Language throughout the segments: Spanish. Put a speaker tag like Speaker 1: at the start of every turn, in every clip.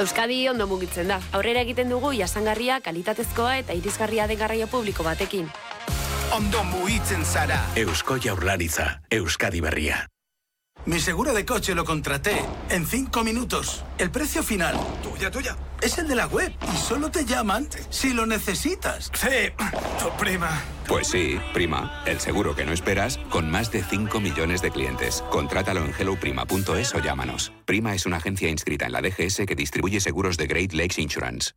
Speaker 1: Euskadi ondo mugitzen da. Aurrera egiten dugu jasangarria, kalitatezkoa eta irisgarria den garraio publiko batekin.
Speaker 2: Ondo mugitzen zara.
Speaker 3: Eusko Jaurlaritza, Euskadi berria.
Speaker 2: Mi seguro de coche lo contraté en 5 minutos. El precio final. Tuya. Es el de la web y solo te llaman si lo necesitas. Sí, tu prima.
Speaker 4: Pues sí, prima. El seguro que no esperas con más de 5 millones de clientes. Contrátalo en helloprima.es o llámanos. Prima es una agencia inscrita en la DGS que distribuye seguros de Great Lakes Insurance.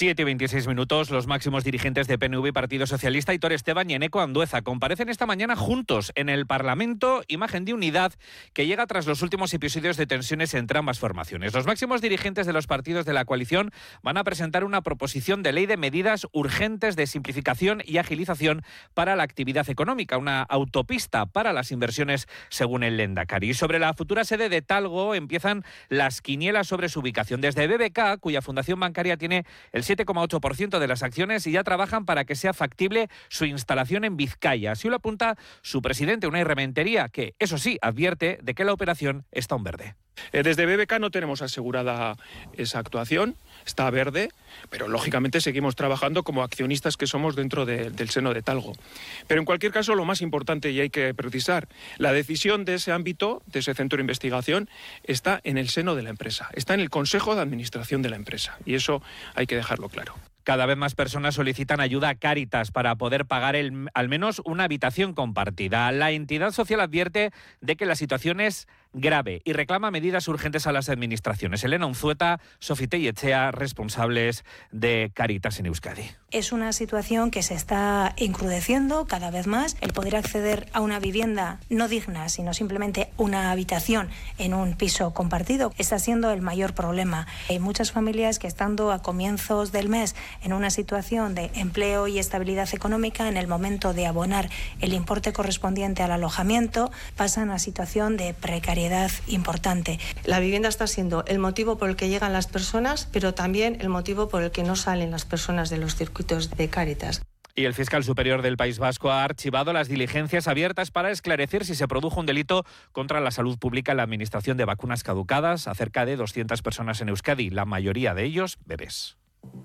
Speaker 5: 7:26, los máximos dirigentes de PNV y Partido Socialista, Aitor Esteban y Eneko Andueza, comparecen esta mañana juntos en el Parlamento, imagen de unidad que llega tras los últimos episodios de tensiones entre ambas formaciones. Los máximos dirigentes de los partidos de la coalición van a presentar una proposición de ley de medidas urgentes de simplificación y agilización para la actividad económica, una autopista para las inversiones según el Lehendakari. Y sobre la futura sede de Talgo empiezan las quinielas sobre su ubicación. Desde BBK, cuya fundación bancaria tiene el 7,8% de las acciones y ya trabajan para que sea factible su instalación en Vizcaya. Así lo apunta su presidente, Unai Rementería, que, eso sí, advierte de que la operación está en verde.
Speaker 6: Desde BBK no tenemos asegurada esa actuación, está verde, pero lógicamente seguimos trabajando como accionistas que somos dentro del seno de Talgo. Pero en cualquier caso, lo más importante, y hay que precisar, la decisión de ese ámbito, de ese centro de investigación, está en el seno de la empresa, está en el Consejo de Administración de la empresa, y eso hay que dejarlo claro.
Speaker 5: Cada vez más personas solicitan ayuda a Cáritas para poder pagar al menos una habitación compartida. La entidad social advierte de que la situación es grave y reclama medidas urgentes a las administraciones. Elena Unzueta, Sofite y Echea, responsables de Cáritas en Euskadi.
Speaker 7: Es una situación que se está encrudeciendo cada vez más. El poder acceder a una vivienda no digna, sino simplemente una habitación en un piso compartido, está siendo el mayor problema. Hay muchas familias que, estando a comienzos del mes en una situación de empleo y estabilidad económica, en el momento de abonar el importe correspondiente al alojamiento, pasan a situación de precariedad importante.
Speaker 8: La vivienda está siendo el motivo por el que llegan las personas, pero también el motivo por el que no salen las personas de los circuitos de Cáritas.
Speaker 5: Y el fiscal superior del País Vasco ha archivado las diligencias abiertas para esclarecer si se produjo un delito contra la salud pública en la administración de vacunas caducadas a cerca de 200 personas en Euskadi, la mayoría de ellos bebés.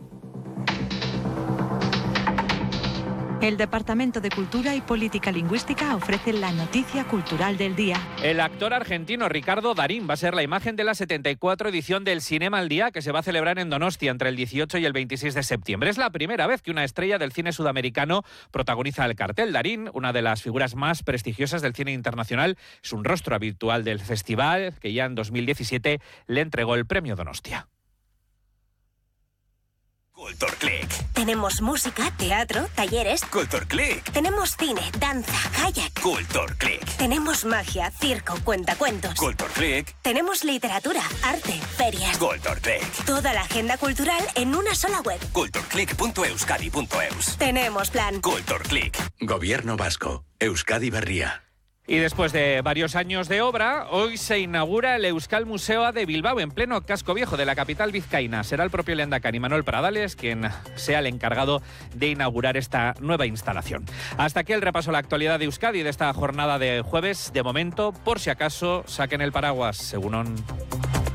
Speaker 9: El Departamento de Cultura y Política Lingüística ofrece la noticia cultural del día.
Speaker 5: El actor argentino Ricardo Darín va a ser la imagen de la 74 edición del Cinema al Día, que se va a celebrar en Donostia entre el 18 y el 26 de septiembre. Es la primera vez que una estrella del cine sudamericano protagoniza el cartel. Darín, una de las figuras más prestigiosas del cine internacional, es un rostro habitual del festival, que ya en 2017 le entregó el premio Donostia.
Speaker 10: Culture Click.
Speaker 11: Tenemos música, teatro, talleres.
Speaker 10: Culture Click.
Speaker 11: Tenemos cine, danza, kayak.
Speaker 10: Culture Click.
Speaker 11: Tenemos magia, circo, cuentacuentos.
Speaker 10: Culture Click.
Speaker 11: Tenemos literatura, arte, ferias.
Speaker 10: Culture Click.
Speaker 11: Toda la agenda cultural en una sola web.
Speaker 10: cultureclick.euskadi.eus.
Speaker 11: Tenemos plan.
Speaker 10: Culture Click.
Speaker 3: Gobierno vasco, Euskadi berria.
Speaker 5: Y después de varios años de obra, hoy se inaugura el Euskal Museoa de Bilbao, en pleno casco viejo de la capital vizcaína. Será el propio lehendakari Manuel Pradales quien sea el encargado de inaugurar esta nueva instalación. Hasta aquí el repaso a la actualidad de Euskadi de esta jornada de jueves. De momento, por si acaso, saquen el paraguas, según